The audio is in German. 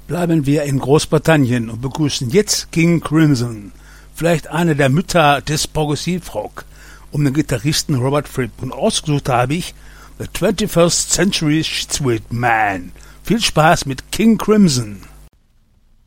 Bleiben wir in Großbritannien und begrüßen jetzt King Crimson, vielleicht eine der Mütter des Progressivrock, um den Gitarristen Robert Fripp. Und ausgesucht habe ich The 21st Century Sweet Man. Viel Spaß mit King Crimson.